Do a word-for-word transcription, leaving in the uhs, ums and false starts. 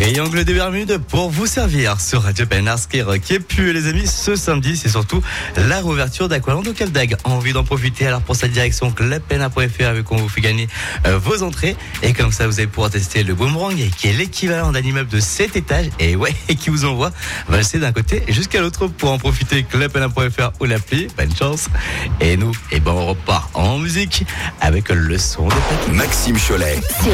Triangle des Bermudes pour vous servir sur Radio Pénard Ski Rock. Et puis les amis, ce samedi, c'est surtout la réouverture d'Aqualand au Cap d'Agde. Envie d'en profiter? Alors pour cette direction, club pénard point f r avec on vous fait gagner euh, vos entrées. Et comme ça, vous allez pouvoir tester le boomerang qui est l'équivalent d'un immeuble de sept étages. Et ouais, et qui vous envoie valser d'un côté jusqu'à l'autre. Pour en profiter, club pénard point f r ou l'appli. Bonne chance. Et nous, et ben on repart en musique avec le son de Patrick. Maxime Cholet. Sur